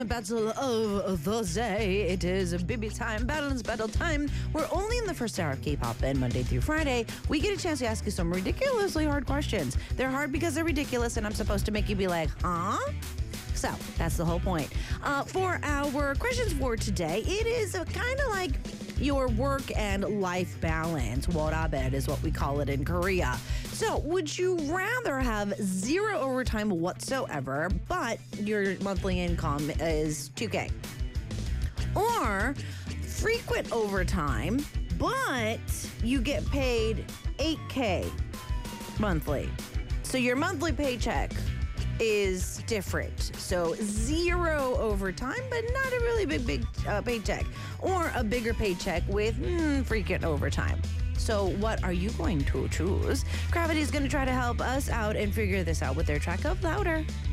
Battle of Thursday. It is Bibi time, balance battle time. We're only in the first hour of K-pop, and Monday through Friday, we get a chance to ask you some ridiculously hard questions. They're hard because they're ridiculous, and I'm supposed to make you be like, huh? So that's the whole point. For our questions for today, it is kind of like your work and life balance. Worabed is what we call it in Korea. So would you rather have zero overtime whatsoever, but your monthly income is 2K? Or frequent overtime, but you get paid 8K monthly. So your monthly paycheck is different. So zero overtime, but not a really big paycheck. Or a bigger paycheck with frequent overtime. So what are you going to choose? Gravity is going to try to help us out and figure this out with their track of Louder.